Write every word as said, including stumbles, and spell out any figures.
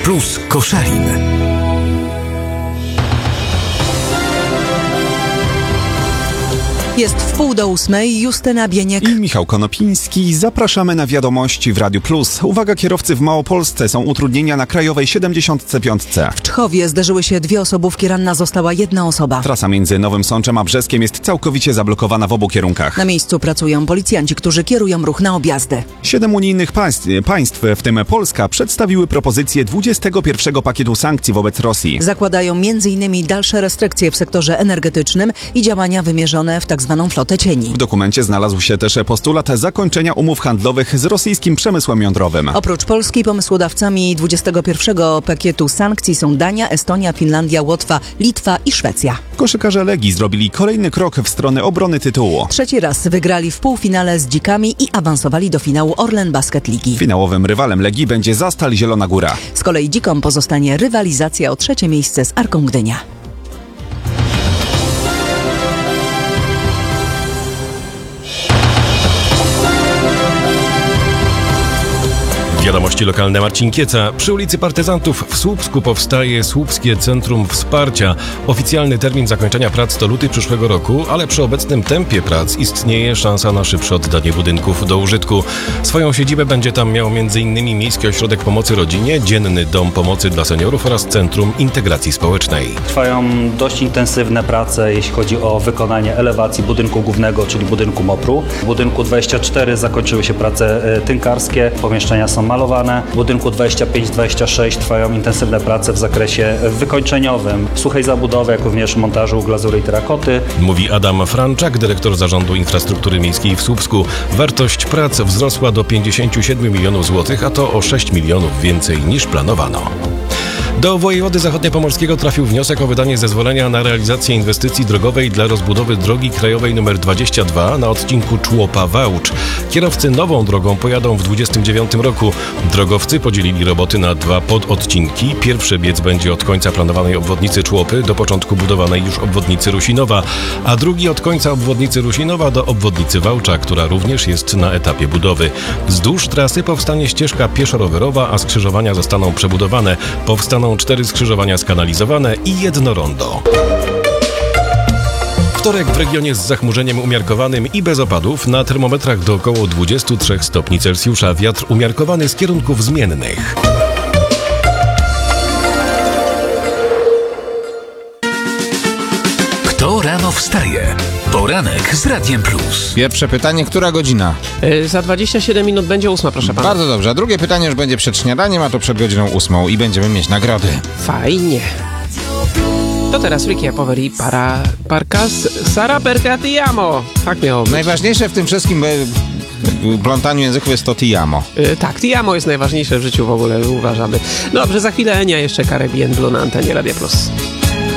Plus Koszalin. Jest w pół do ósmej. Justyna Bieniek i Michał Konopiński. Zapraszamy na wiadomości w Radiu Plus. Uwaga, kierowcy, w Małopolsce są utrudnienia na Krajowej siedemdziesiąt pięć. W Czchowie zderzyły się dwie osobówki, ranna została jedna osoba. Trasa między Nowym Sączem a Brzeskiem jest całkowicie zablokowana w obu kierunkach. Na miejscu pracują policjanci, którzy kierują ruch na objazdy. Siedem unijnych państw, państw, w tym Polska, przedstawiły propozycję dwudziestego pierwszego pakietu sankcji wobec Rosji. Zakładają między innymi dalsze restrykcje w sektorze energetycznym i działania wymierzone w tzw. flotę cieni. W dokumencie znalazł się też postulat zakończenia umów handlowych z rosyjskim przemysłem jądrowym. Oprócz Polski pomysłodawcami dwudziestego pierwszego pakietu sankcji są Dania, Estonia, Finlandia, Łotwa, Litwa i Szwecja. Koszykarze Legii zrobili kolejny krok w stronę obrony tytułu. Trzeci raz wygrali w półfinale z Dzikami i awansowali do finału Orlen Basket Ligi. Finałowym rywalem Legii będzie Zastal Zielona Góra. Z kolei Dzikom pozostanie rywalizacja o trzecie miejsce z Arką Gdynia. Wiadomości lokalne, Marcin Kieca. Przy ulicy Partyzantów w Słupsku powstaje Słupskie Centrum Wsparcia. Oficjalny termin zakończenia prac to luty przyszłego roku, ale przy obecnym tempie prac istnieje szansa na szybsze oddanie budynków do użytku. Swoją siedzibę będzie tam miał między innymi Miejski Ośrodek Pomocy Rodzinie, Dzienny Dom Pomocy dla Seniorów oraz Centrum Integracji Społecznej. Trwają dość intensywne prace, jeśli chodzi o wykonanie elewacji budynku głównego, czyli budynku MOPR-u. W budynku dwadzieścia cztery zakończyły się prace tynkarskie, pomieszczenia są malowane. W budynku dwadzieścia pięć dwadzieścia sześć trwają intensywne prace w zakresie wykończeniowym, suchej zabudowy, jak również montażu glazury i terakoty. Mówi Adam Franczak, dyrektor Zarządu Infrastruktury Miejskiej w Słupsku. Wartość prac wzrosła do pięćdziesiąt siedem milionów złotych, a to o sześć milionów więcej niż planowano. Do wojewody zachodniopomorskiego trafił wniosek o wydanie zezwolenia na realizację inwestycji drogowej dla rozbudowy drogi krajowej nr dwadzieścia dwa na odcinku Człopa-Wałcz. Kierowcy nową drogą pojadą w dwudziestym dziewiątym roku. Drogowcy podzielili roboty na dwa pododcinki. Pierwszy biec będzie od końca planowanej obwodnicy Człopy do początku budowanej już obwodnicy Rusinowa, a drugi od końca obwodnicy Rusinowa do obwodnicy Wałcza, która również jest na etapie budowy. Wzdłuż trasy powstanie ścieżka pieszo-rowerowa, a skrzyżowania zostaną przebudowane. Powstaną cztery skrzyżowania skanalizowane i jedno rondo. Wtorek w regionie z zachmurzeniem umiarkowanym i bez opadów, na termometrach do około dwudziestu trzech stopni Celsjusza. Wiatr umiarkowany z kierunków zmiennych. Kto rano wstaje? Poranek z Radiem Plus. Pierwsze pytanie, która godzina? Yy, za dwadzieścia siedem minut będzie ósma, proszę pana. Bardzo dobrze, a drugie pytanie już będzie przed śniadaniem, a to przed godziną ósmą i będziemy mieć nagrody. Fajnie. To teraz Ricky Poveri para parkas Sara perché ti amo. Tak miało być. Najważniejsze w tym wszystkim w plątaniu języków jest to ti amo. Yy, tak, ti amo jest najważniejsze w życiu w ogóle, uważamy. Dobrze, za chwilę Enia, jeszcze Caribbean Blue na antenie Radia Plus.